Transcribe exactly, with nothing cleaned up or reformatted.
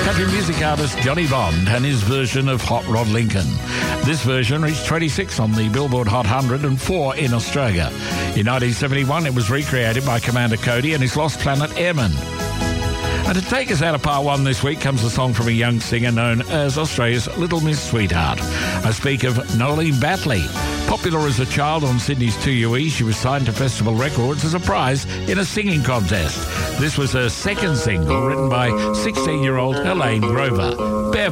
Country music artist Johnny Bond and his version of Hot Rod Lincoln. This version reached twenty-six on the Billboard Hot one hundred and four in Australia. In nineteen seventy-one, it was recreated by Commander Cody and his Lost Planet Airmen. And to take us out of part one this week comes a song from a young singer known as Australia's Little Miss Sweetheart. I speak of Nolene Batley. Popular as a child on Sydney's two U E, she was signed to Festival Records as a prize in a singing contest. This was her second single, written by sixteen-year-old Helene Grover. Barefoot.